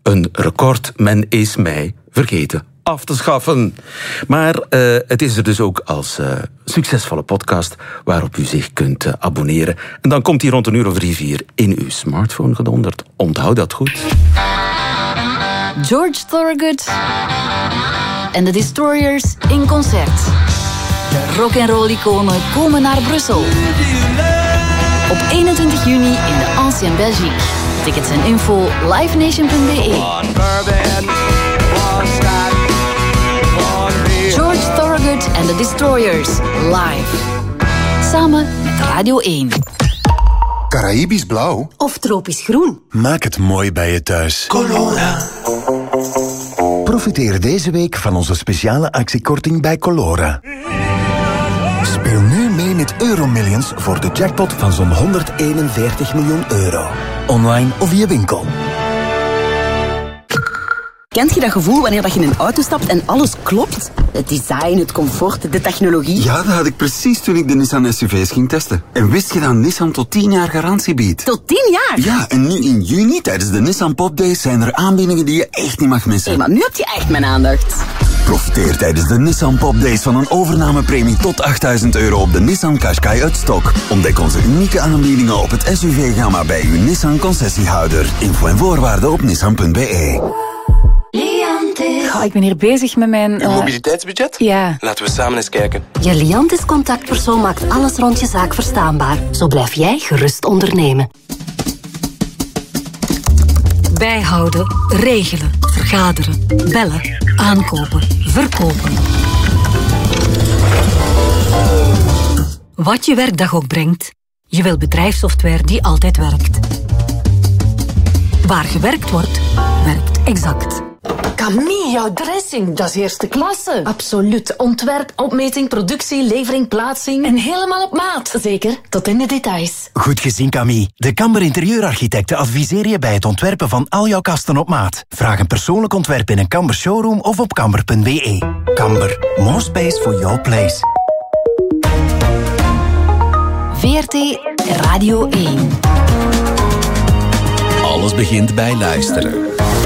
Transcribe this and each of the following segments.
een record. Men is mij vergeten af te schaffen. Maar het is er dus ook als succesvolle podcast waarop u zich kunt abonneren. En dan komt hij rond 3:00 in uw smartphone gedonderd. Onthoud dat goed. George Thorogood en de Destroyers in concert. De rock'n'roll-iconen komen naar Brussel. Op 21 juni in de Ancien Belgique. Tickets en info livenation.be. George Thorogood en de Destroyers live. Samen met Radio 1. Caraïbisch blauw of tropisch groen. Maak het mooi bij je thuis. Colora. Profiteer deze week van onze speciale actiekorting bij Colora. Speel nu mee met Euromillions voor de jackpot van zo'n 141 miljoen euro. Online of via winkel. Kent je dat gevoel wanneer je in een auto stapt en alles klopt? Het design, het comfort, de technologie. Ja, dat had ik precies toen ik de Nissan SUV's ging testen. En wist je dat Nissan tot 10 jaar garantie biedt? Tot 10 jaar? Ja, en nu in juni tijdens de Nissan Pop Days zijn er aanbiedingen die je echt niet mag missen. Hé, maar nu heb je echt mijn aandacht. Profiteer tijdens de Nissan Pop Days van een overnamepremie tot €8.000 op de Nissan Qashqai uit stok. Ontdek onze unieke aanbiedingen op het SUV-gamma bij uw Nissan concessiehouder. Info en voorwaarden op nissan.be. Oh, ik ben hier bezig met mijn... Uw mobiliteitsbudget? Ja. Laten we samen eens kijken. Je Liantis contactpersoon maakt alles rond je zaak verstaanbaar. Zo blijf jij gerust ondernemen. Bijhouden, regelen, vergaderen, bellen, aankopen, verkopen. Wat je werkdag ook brengt, je wil bedrijfssoftware die altijd werkt. Waar gewerkt wordt, werkt Exact. Camille, jouw dressing, dat is eerste klasse. Absoluut. Ontwerp, opmeting, productie, levering, plaatsing. En helemaal op maat. Zeker, tot in de details. Goed gezien, Camille. De Kamber Interieurarchitecten adviseren je bij het ontwerpen van al jouw kasten op maat. Vraag een persoonlijk ontwerp in een Kamber showroom of op kamber.be. Kamber. More space for your place. VRT Radio 1. Alles begint bij luisteren.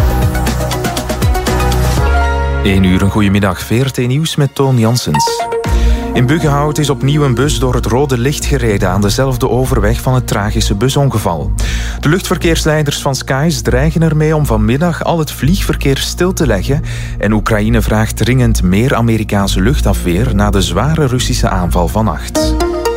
1 uur, een goedemiddag. VRT Nieuws met Toon Janssens. In Buggenhout is opnieuw een bus door het rode licht gereden aan dezelfde overweg van het tragische busongeval. De luchtverkeersleiders van Skies dreigen ermee om vanmiddag al het vliegverkeer stil te leggen en Oekraïne vraagt dringend meer Amerikaanse luchtafweer na de zware Russische aanval vannacht.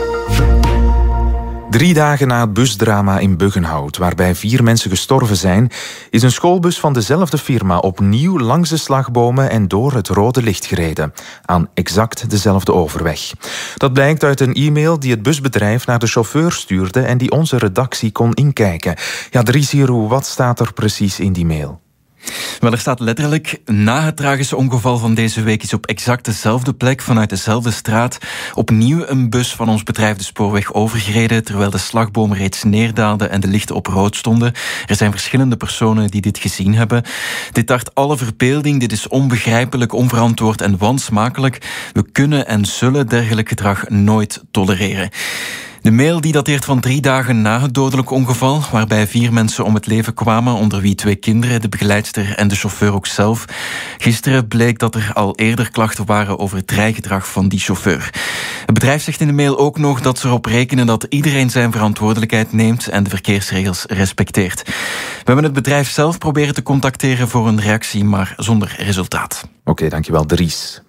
3 dagen na het busdrama in Buggenhout, waarbij 4 mensen gestorven zijn, is een schoolbus van dezelfde firma opnieuw langs de slagbomen en door het rode licht gereden, aan exact dezelfde overweg. Dat blijkt uit een e-mail die het busbedrijf naar de chauffeur stuurde en die onze redactie kon inkijken. Ja, Dries Hierou, wat staat er precies in die mail? Wel, er staat letterlijk: na het tragische ongeval van deze week is op exact dezelfde plek, vanuit dezelfde straat, opnieuw een bus van ons bedrijf de spoorweg overgereden, terwijl de slagbomen reeds neerdaalden en de lichten op rood stonden. Er zijn verschillende personen die dit gezien hebben. Dit tart alle verbeelding, dit is onbegrijpelijk, onverantwoord en wansmakelijk. We kunnen en zullen dergelijk gedrag nooit tolereren. De mail die dateert van 3 dagen na het dodelijk ongeval, waarbij 4 mensen om het leven kwamen, onder wie 2 kinderen, de begeleidster en de chauffeur ook zelf. Gisteren bleek dat er al eerder klachten waren over het rijgedrag van die chauffeur. Het bedrijf zegt in de mail ook nog dat ze erop rekenen dat iedereen zijn verantwoordelijkheid neemt en de verkeersregels respecteert. We hebben het bedrijf zelf proberen te contacteren voor een reactie, maar zonder resultaat. Oké, dankjewel Dries.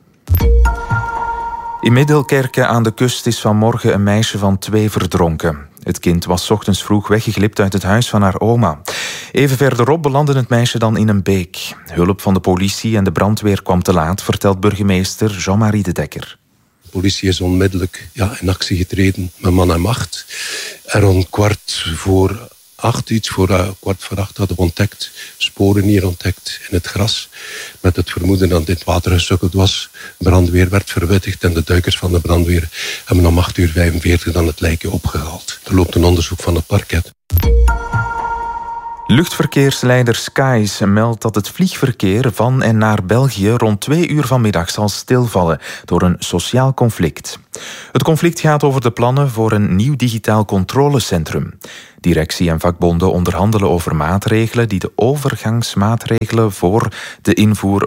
In Middelkerke aan de kust is vanmorgen een meisje van 2 verdronken. Het kind was 's ochtends vroeg weggeglipt uit het huis van haar oma. Even verderop belandde het meisje dan in een beek. Hulp van de politie en de brandweer kwam te laat, vertelt burgemeester Jean-Marie de Dekker. De politie is onmiddellijk in actie getreden met man en macht. En rond 7:15, iets voor 7:15 hadden we ontdekt, sporen hier ontdekt in het gras, met het vermoeden dat dit water gesukkeld was. De brandweer werd verwittigd en de duikers van de brandweer hebben om 8:45 dan het lijkje opgehaald. Er loopt een onderzoek van het parket. Luchtverkeersleider Skies meldt dat het vliegverkeer van en naar België rond 2 uur vanmiddag zal stilvallen door een sociaal conflict. Het conflict gaat over de plannen voor een nieuw digitaal controlecentrum. Directie en vakbonden onderhandelen over maatregelen die de overgangsmaatregelen voor de invoer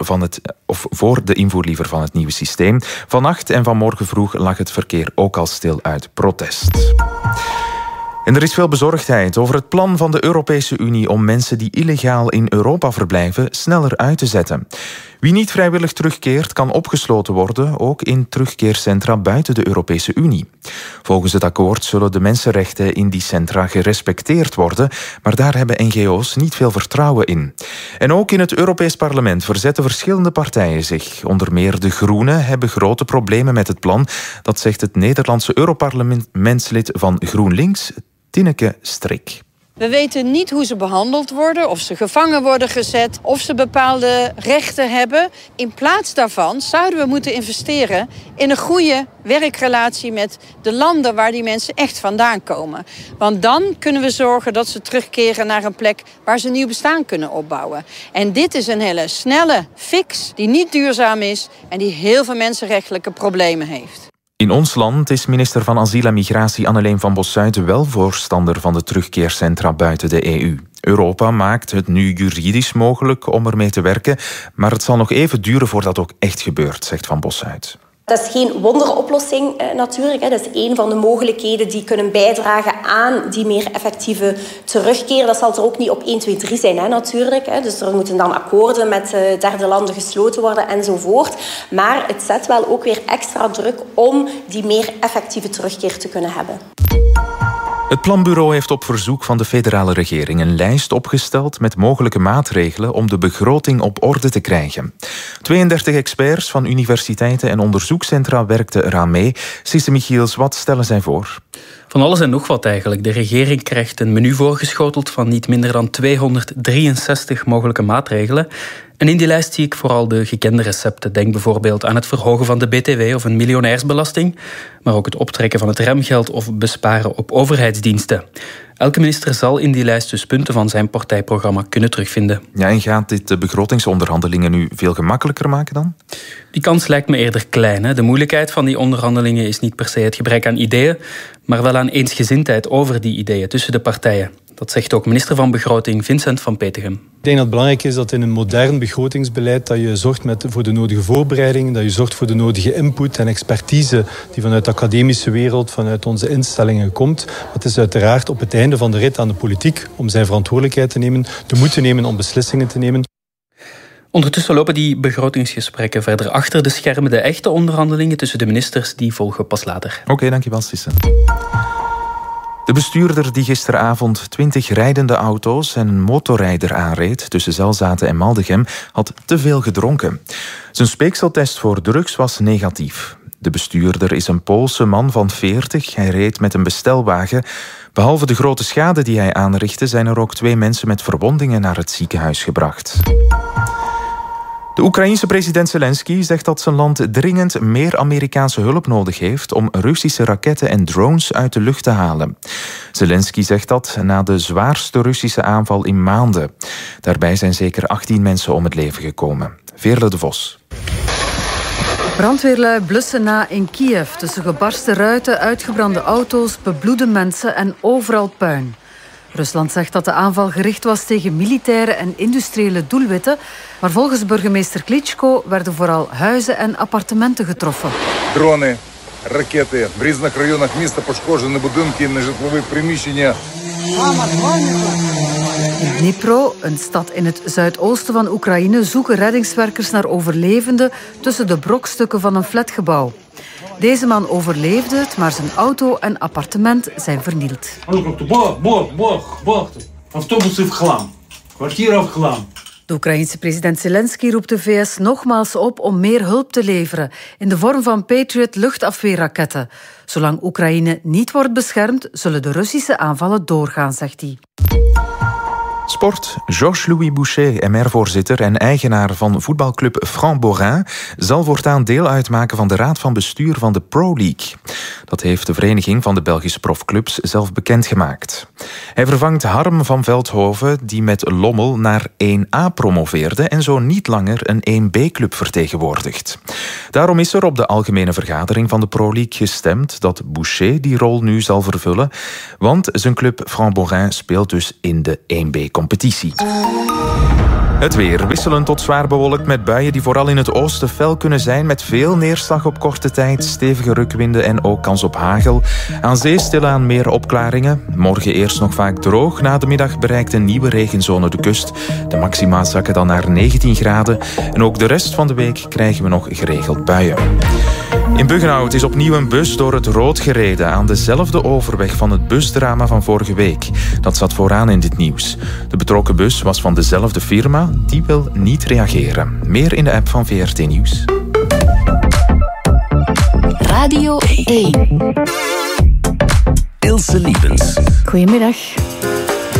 van het nieuwe systeem. Vannacht en vanmorgen vroeg lag het verkeer ook al stil uit protest. En er is veel bezorgdheid over het plan van de Europese Unie om mensen die illegaal in Europa verblijven sneller uit te zetten. Wie niet vrijwillig terugkeert, kan opgesloten worden, ook in terugkeercentra buiten de Europese Unie. Volgens het akkoord zullen de mensenrechten in die centra gerespecteerd worden, maar daar hebben NGO's niet veel vertrouwen in. En ook in het Europees Parlement verzetten verschillende partijen zich. Onder meer de Groenen hebben grote problemen met het plan. Dat zegt het Nederlandse Europarlementslid van GroenLinks, Tineke Strik. We weten niet hoe ze behandeld worden, of ze gevangen worden gezet, of ze bepaalde rechten hebben. In plaats daarvan zouden we moeten investeren in een goede werkrelatie met de landen waar die mensen echt vandaan komen. Want dan kunnen we zorgen dat ze terugkeren naar een plek waar ze een nieuw bestaan kunnen opbouwen. En dit is een hele snelle fix die niet duurzaam is en die heel veel mensenrechtelijke problemen heeft. In ons land is minister van Asiel en Migratie Anneleen van Bossuyt wel voorstander van de terugkeercentra buiten de EU. Europa maakt het nu juridisch mogelijk om ermee te werken, maar het zal nog even duren voordat ook echt gebeurt, zegt Van Bossuyt. Dat is geen wonderoplossing natuurlijk. Dat is één van de mogelijkheden die kunnen bijdragen aan die meer effectieve terugkeer. Dat zal er ook niet op 1, 2, 3 zijn natuurlijk. Dus er moeten dan akkoorden met derde landen gesloten worden enzovoort. Maar het zet wel ook weer extra druk om die meer effectieve terugkeer te kunnen hebben. Het Planbureau heeft op verzoek van de federale regering een lijst opgesteld met mogelijke maatregelen om de begroting op orde te krijgen. 32 experts van universiteiten en onderzoekscentra werkten eraan mee. Sisse Michiels, wat stellen zij voor? Van alles en nog wat eigenlijk. De regering krijgt een menu voorgeschoteld van niet minder dan 263 mogelijke maatregelen. En in die lijst zie ik vooral de gekende recepten. Denk bijvoorbeeld aan het verhogen van de BTW of een miljonairsbelasting, maar ook het optrekken van het remgeld of besparen op overheidsdiensten. Elke minister zal in die lijst dus punten van zijn partijprogramma kunnen terugvinden. Ja, en gaat dit de begrotingsonderhandelingen nu veel gemakkelijker maken dan? Die kans lijkt me eerder klein. Hè? De moeilijkheid van die onderhandelingen is niet per se het gebrek aan ideeën, maar wel aan eensgezindheid over die ideeën tussen de partijen. Dat zegt ook minister van Begroting Vincent van Petegem. Ik denk dat het belangrijk is dat in een modern begrotingsbeleid dat je zorgt voor de nodige voorbereidingen, dat je zorgt voor de nodige input en expertise die vanuit de academische wereld, vanuit onze instellingen komt. Het is uiteraard op het einde van de rit aan de politiek om zijn verantwoordelijkheid te nemen, de moed te nemen om beslissingen te nemen. Ondertussen lopen die begrotingsgesprekken verder achter de schermen. De echte onderhandelingen tussen de ministers die volgen pas later. Oké, dankjewel Sisse. De bestuurder die gisteravond 20 rijdende auto's en een motorrijder aanreed tussen Zelzaten en Maldegem had te veel gedronken. Zijn speekseltest voor drugs was negatief. De bestuurder is een Poolse man van 40. Hij reed met een bestelwagen. Behalve de grote schade die hij aanrichtte, zijn er ook 2 mensen met verwondingen naar het ziekenhuis gebracht. De Oekraïense president Zelensky zegt dat zijn land dringend meer Amerikaanse hulp nodig heeft om Russische raketten en drones uit de lucht te halen. Zelensky zegt dat na de zwaarste Russische aanval in maanden. Daarbij zijn zeker 18 mensen om het leven gekomen. Veerle de Vos. Brandweerlui blussen na in Kiev. Tussen gebarsten ruiten, uitgebrande auto's, bebloede mensen en overal puin. Rusland zegt dat de aanval gericht was tegen militaire en industriële doelwitten, maar volgens burgemeester Klitschko werden vooral huizen en appartementen getroffen. Dronen, raketten, в різних районах міста пошкоджені будинки en житлові приміщення. In Dnipro, een stad in het zuidoosten van Oekraïne, zoeken reddingswerkers naar overlevenden tussen de brokstukken van een flatgebouw. Deze man overleefde het, maar zijn auto en appartement zijn vernield. De Oekraïense president Zelensky roept de VS nogmaals op om meer hulp te leveren in de vorm van Patriot luchtafweerraketten. Zolang Oekraïne niet wordt beschermd, zullen de Russische aanvallen doorgaan, zegt hij. Sport. Georges-Louis Boucher, MR-voorzitter en eigenaar van voetbalclub Franc-Borin, zal voortaan deel uitmaken van de raad van bestuur van de Pro League. Dat heeft de vereniging van de Belgische profclubs zelf bekendgemaakt. Hij vervangt Harm van Veldhoven, die met Lommel naar 1A promoveerde en zo niet langer een 1B-club vertegenwoordigt. Daarom is er op de algemene vergadering van de Pro League gestemd dat Boucher die rol nu zal vervullen, want zijn club Franc-Borin speelt dus in de 1B-competitie. Het weer wisselend tot zwaar bewolkt met buien die vooral in het oosten fel kunnen zijn met veel neerslag op korte tijd, stevige rukwinden en ook kans op hagel. Aan zee stilaan meer opklaringen. Morgen eerst nog vaak droog. Na de middag bereikt een nieuwe regenzone de kust. De maxima zakken dan naar 19 graden. En ook de rest van de week krijgen we nog geregeld buien. In Buggenhout is opnieuw een bus door het rood gereden aan dezelfde overweg van het busdrama van vorige week. Dat zat vooraan in dit nieuws. De betrokken bus was van dezelfde firma, die wil niet reageren. Meer in de app van VRT Nieuws. Radio 1. Ilse Lievens. Goedemiddag.